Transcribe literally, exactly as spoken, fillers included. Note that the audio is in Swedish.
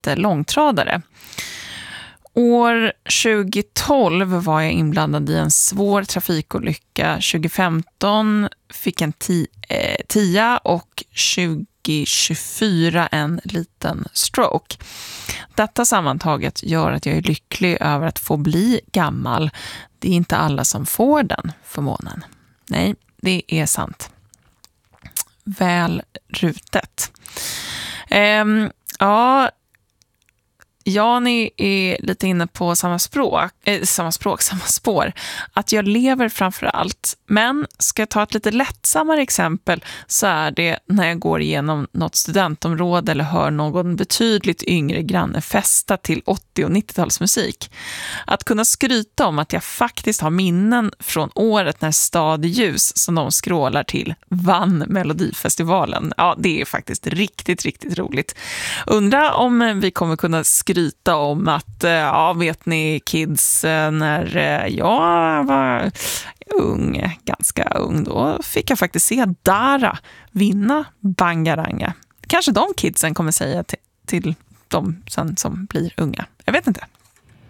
lite långtradare. År tjugotolv var jag inblandad i en svår trafikolycka. tjugofemton fick en ti- eh, tia och tjugotjugofyra en liten stroke. Detta sammantaget gör att jag är lycklig över att få bli gammal. Det är inte alla som får den förmånen. Nej, det är sant. Väl rutet. Ehm, ja... Jan är lite inne på samma språk, eh, samma språk, samma spår. Att jag lever framför allt. Men ska jag ta ett lite lättsammare exempel så är det när jag går igenom något studentområde eller hör någon betydligt yngre granne festa till åttio- och nittiotalsmusik. Att kunna skryta om att jag faktiskt har minnen från året när Stad i ljus som de skrålar till vann Melodifestivalen. Ja, det är faktiskt riktigt, riktigt roligt. Undrar om vi kommer kunna skryta skryta om att, ja, vet ni kids, när jag var ung, ganska ung, då fick jag faktiskt se Dara vinna Bangaranga. Kanske de kidsen kommer säga till, till de sen som blir unga. Jag vet inte.